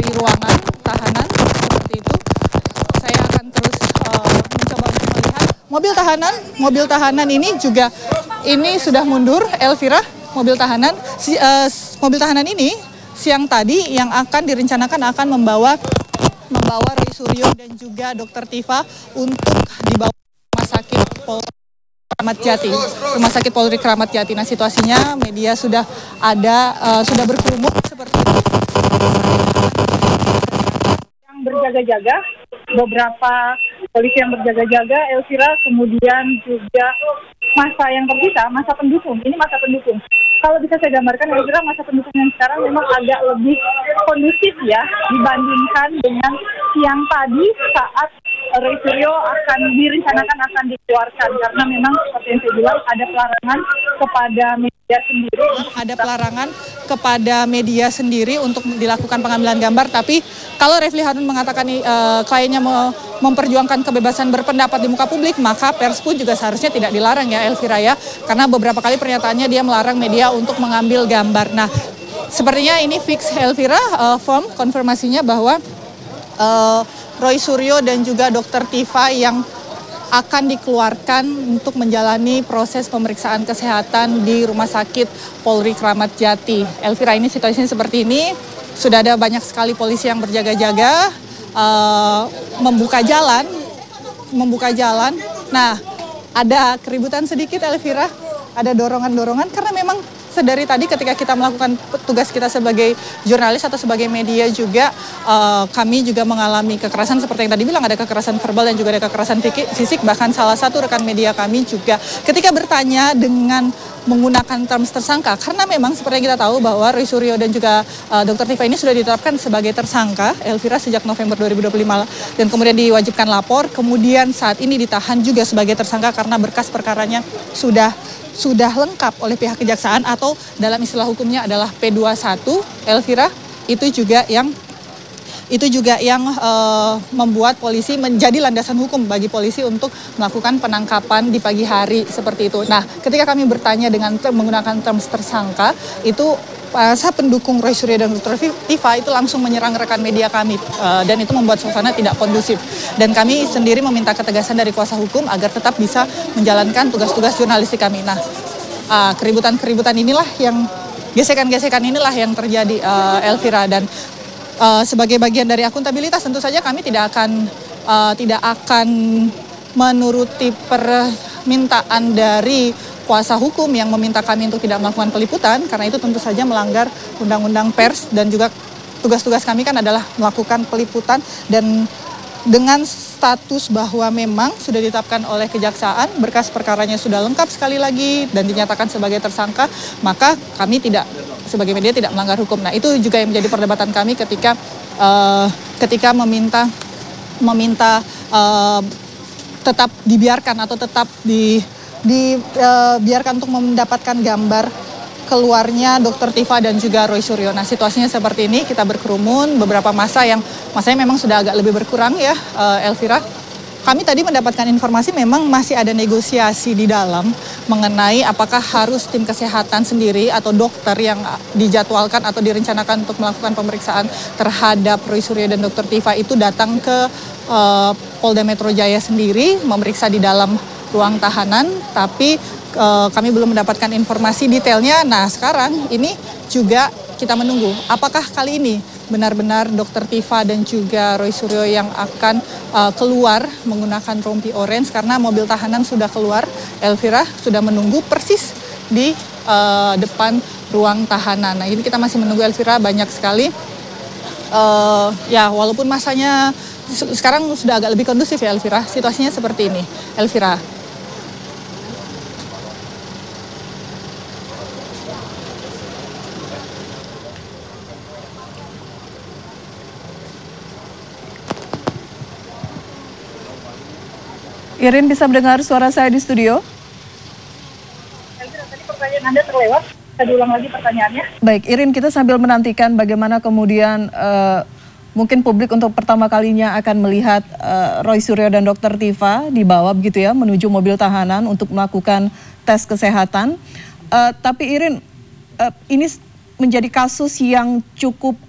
di ruangan tahanan seperti itu. Saya akan terus mencoba untuk melihat mobil tahanan ini juga ini sudah mundur, Elvira. Mobil tahanan ini siang tadi yang akan direncanakan akan membawa Roy Suryo dan juga Dr. Tifa untuk dibawa ke Rumah Sakit Polri Kramat Jati. Nah, situasinya media sudah berkerumun seperti itu. Yang berjaga-jaga, beberapa polisi yang berjaga-jaga, Elvira, kemudian juga masa yang tersisa, masa pendukung. Ini masa pendukung. Kalau bisa saya gambarkan, Elvira, masa pendukung yang sekarang memang agak lebih kondusif ya dibandingkan dengan siang tadi saat Roy Suryo direncanakan akan dikeluarkan, karena memang seperti yang saya bilang ada pelarangan kepada media sendiri. Ada pelarangan kepada media sendiri untuk dilakukan pengambilan gambar. Tapi kalau Refli Harun mengatakan kliennya memperjuangkan kebebasan berpendapat di muka publik, maka pers pun juga seharusnya tidak dilarang ya, Elvira ya, karena beberapa kali pernyataannya dia melarang media untuk mengambil gambar. Nah, sepertinya ini fix, Elvira, firm konfirmasinya bahwa Roy Suryo dan juga Dr. Tifa yang akan dikeluarkan untuk menjalani proses pemeriksaan kesehatan di Rumah Sakit Polri Kramat Jati. Elvira, ini situasinya seperti ini. Sudah ada banyak sekali polisi yang berjaga-jaga, membuka jalan. Nah, ada keributan sedikit, Elvira. Ada dorongan-dorongan karena memang dari tadi ketika kita melakukan tugas kita sebagai jurnalis atau sebagai media juga, kami juga mengalami kekerasan seperti yang tadi bilang, ada kekerasan verbal dan juga ada kekerasan fisik. Bahkan salah satu rekan media kami juga ketika bertanya dengan menggunakan terms tersangka, karena memang seperti yang kita tahu bahwa Roy Suryo dan juga Dr. Tifa ini sudah ditetapkan sebagai tersangka, Elvira, sejak November 2025 dan kemudian diwajibkan lapor, kemudian saat ini ditahan juga sebagai tersangka karena berkas perkaranya sudah lengkap oleh pihak kejaksaan, atau dalam istilah hukumnya adalah P21, Elvira. Itu juga yang membuat polisi menjadi landasan hukum bagi polisi untuk melakukan penangkapan di pagi hari seperti itu. Nah, ketika kami bertanya dengan menggunakan terms tersangka, itu masa pendukung Roy Suryo dan Dr. Tifa itu langsung menyerang rekan media kami, dan itu membuat suasana tidak kondusif. Dan kami sendiri meminta ketegasan dari kuasa hukum agar tetap bisa menjalankan tugas-tugas jurnalistik kami. Nah, keributan inilah yang gesekan-gesekan inilah yang terjadi, Elvira, dan sebagai bagian dari akuntabilitas tentu saja kami tidak akan menuruti permintaan dari kuasa hukum yang meminta kami untuk tidak melakukan peliputan, karena itu tentu saja melanggar undang-undang pers, dan juga tugas-tugas kami kan adalah melakukan peliputan. Dan dengan status bahwa memang sudah ditetapkan oleh kejaksaan, berkas perkaranya sudah lengkap sekali lagi dan dinyatakan sebagai tersangka, maka kami sebagai media tidak melanggar hukum. Nah, itu juga yang menjadi perdebatan kami ketika meminta tetap dibiarkan atau tetap dibiarkan untuk mendapatkan gambar keluarnya Dr. Tifa dan juga Roy Suryo. Nah, situasinya seperti ini, kita berkerumun, beberapa masanya memang sudah agak lebih berkurang ya, Elvira. Kami tadi mendapatkan informasi memang masih ada negosiasi di dalam mengenai apakah harus tim kesehatan sendiri atau dokter yang dijadwalkan atau direncanakan untuk melakukan pemeriksaan terhadap Roy Suryo dan Dr. Tifa itu datang ke Polda Metro Jaya sendiri, memeriksa di dalam ruang tahanan, tapi kami belum mendapatkan informasi detailnya. Nah, sekarang ini juga kita menunggu apakah kali ini benar-benar Dr. Tifa dan juga Roy Suryo yang akan keluar menggunakan rompi orange, karena mobil tahanan sudah keluar, Elvira, sudah menunggu persis di depan ruang tahanan. Nah, ini kita masih menunggu, Elvira, banyak sekali. Ya, walaupun masanya sekarang sudah agak lebih kondusif ya, Elvira, situasinya seperti ini, Elvira. Irin, bisa mendengar suara saya di studio? Elvira, tadi pertanyaan Anda terlewat. Saya diulang lagi pertanyaannya. Baik, Irin, kita sambil menantikan bagaimana kemudian mungkin publik untuk pertama kalinya akan melihat Roy Suryo dan Dr. Tifa dibawa begitu ya menuju mobil tahanan untuk melakukan tes kesehatan. Tapi Irin, ini menjadi kasus yang cukup